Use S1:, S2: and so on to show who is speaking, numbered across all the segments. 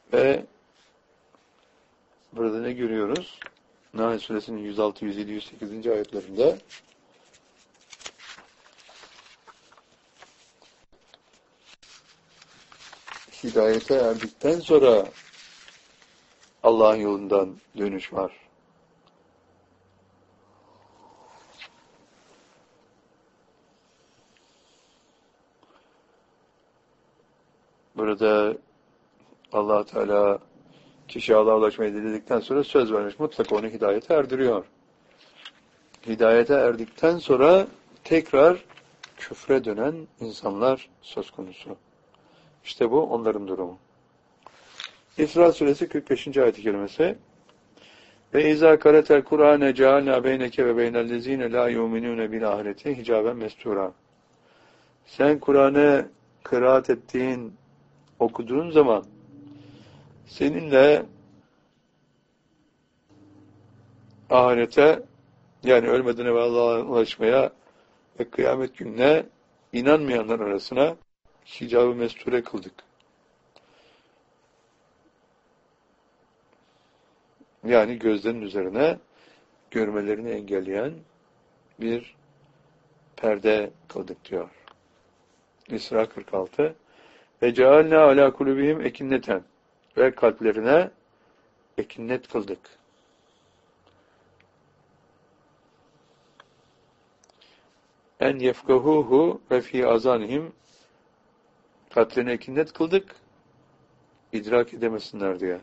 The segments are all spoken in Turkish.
S1: Ve burada ne görüyoruz? Nahl Suresinin 106, 107, 108. ayetlerinde hidayete erdikten sonra Allah'ın yolundan dönüş var. Burada Allah Teala kişi Allah'a ulaşmayı diledikten sonra söz vermiş. Mutlaka onu hidayete erdiriyor. Hidayete erdikten sonra tekrar küfre dönen insanlar söz konusu. İşte bu onların durumu. İsra suresi 45. ayet-i kerimesi ve izâ karetel Kur'âne cealnâ beyneke ve beynellezîne lâ yu'minûne bil ahireti hicaben mesturâ. Sen Kur'an'ı kıraat ettiğin, okuduğun zaman seninle ahirete, yani ölmeden evvel Allah'a ulaşmaya ve kıyamet gününe inanmayanlar arasına hicab-ı mesture kıldık. Yani gözlerin üzerine görmelerini engelleyen bir perde kıldık diyor. İsra 46 ve cealna ala kulubihim ekinneten ve kalplerine ekinnet kıldık. En yefkahuhu ve fi azanihim, kalplerine ekinnet kıldık, idrak edemesinler diye.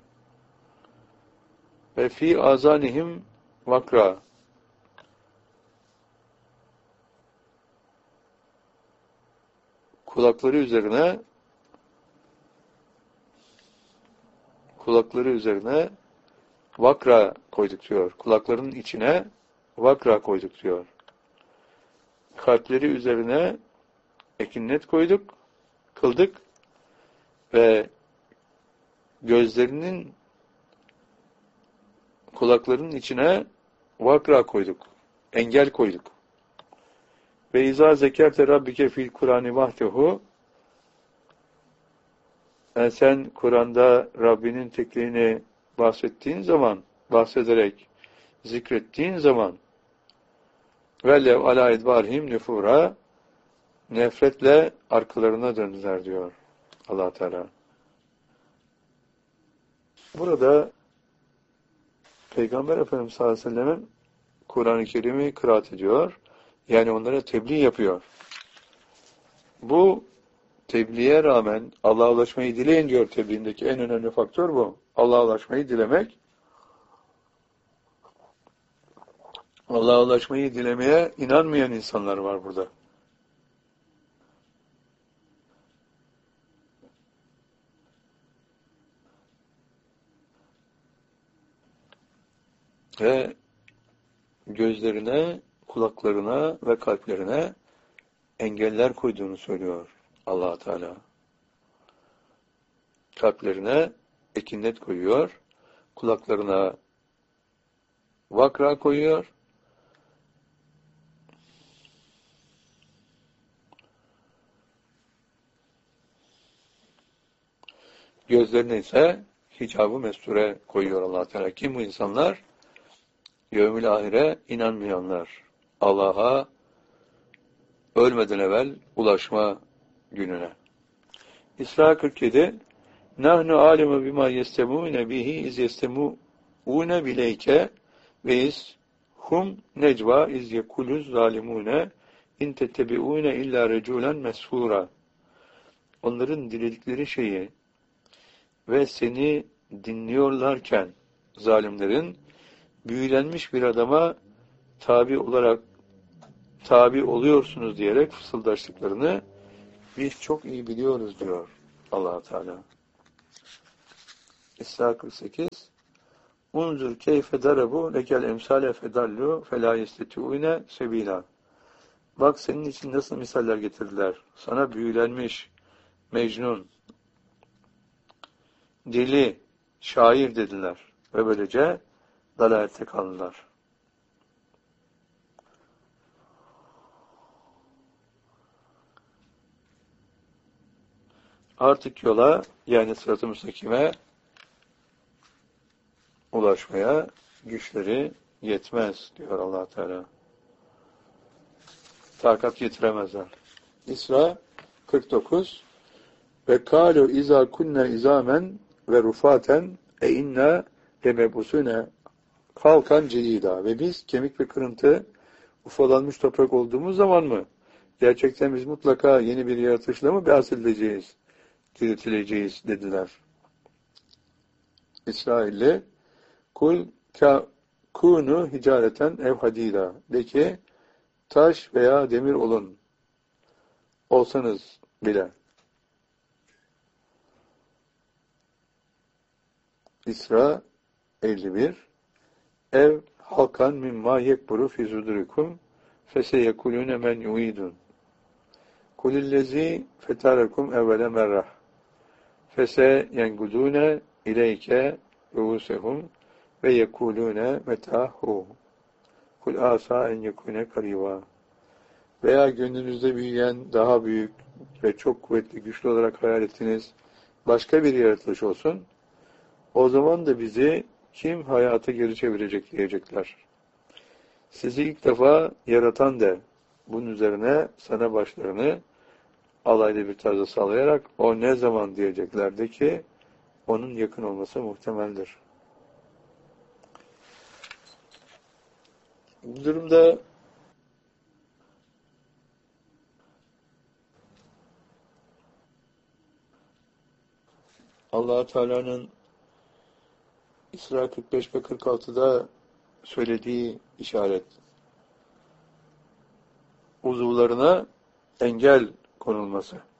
S1: Ve fi azanihim vakra, kulakları üzerine vakra koyduk diyor. Kulaklarının içine vakra koyduk diyor. Kalpleri üzerine ekinnet koyduk, kıldık ve gözlerinin, kulaklarının içine vakra koyduk, engel koyduk. Ve izâ zekerte rabbike fil Kur'ani vahdehu, yani sen Kur'an'da Rabbinin tekliğini bahsederek zikrettiğin zaman velev alâ idbârihim nüfûrâ, nefretle arkalarına döndüler diyor Allah Teala. Burada Peygamber Efendimiz sallallahu aleyhi ve sellem'in Kur'an-ı Kerim'i kıraat ediyor. Yani onlara tebliğ yapıyor. Bu tebliğe rağmen Allah'a ulaşmayı dileyin diyor tebliğindeki en önemli faktör bu. Allah'a ulaşmayı dilemek. Allah'a ulaşmayı dilemeye inanmayan insanlar var burada. Ve gözlerine, kulaklarına ve kalplerine engeller koyduğunu söylüyor Allah Teala. Kalplerine ekinnet koyuyor, kulaklarına vakra koyuyor, gözlerine ise hicab-ı mesture koyuyor Allah Teala. Kim bu insanlar? Yevmül ahire inanmayanlar. Allah'a ölmeden evvel ulaşma gününe. İsra 47 Nahnu alemu bima yestemune bihi iz yestemune bileyke ve iz hum necva iz yekuluz zalimune in tettebiune illa reculen mesfura. Onların diledikleri şeyi ve seni dinliyorlarken zalimlerin büyülenmiş bir adama tabi oluyorsunuz diyerek fısıldaştıklarını biz çok iyi biliyoruz diyor Allah Teala. İsra 48 Unzur keyfe darabu lekel emsale fedallu felâ yesteti'ûne sebîlâ. Bak senin için nasıl misaller getirdiler. Sana büyülenmiş, Mecnun, deli, şair dediler. Ve böylece dalalette kaldılar. Artık yola, yani sırat-ı müstakime ulaşmaya güçleri yetmez diyor Allah Teala. Takat getiremezler. İsra 49 ve kâlu izâ kunne izâmen ve rufaten inna lemebusune halkan cedîdâ ve biz kemik ve kırıntı ufalanmış toprak olduğumuz zaman mı gerçekten biz mutlaka yeni bir yaratışla mı bahsedileceğiz, diriltileceğiz dediler. İsrail'le kul kunu hicareten ev hadîdâ de ki taş veya demir olun olsanız bile. İsra 51 ev halkan mimma yekburu fi zudurikum feseyekulune men yuidun kulillezi fetarakum evvele merrah fese yengudune ileyke ruusehum ve yekulune metahu kul asa en yekune kariva veya gönlünüzde büyüyen daha büyük ve çok kuvvetli güçlü olarak hayal ettiğiniz başka bir yaratılış olsun. O zaman da bizi kim hayata geri çevirecek diyecekler. Sizi ilk defa yaratan de bunun üzerine sana başlarını alaylı bir tarzda sallayarak o ne zaman diyeceklerdi ki onun yakın olması muhtemeldir. Bu durumda Allah Teala'nın İsra 45 ve 46'da söylediği işaret uzuvlarına engel konulması.